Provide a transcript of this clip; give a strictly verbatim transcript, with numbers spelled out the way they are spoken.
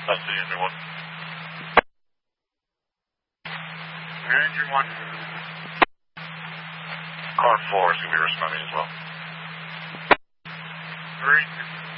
That's the engine one. Engine one. Car four is going to be responding as well. Three.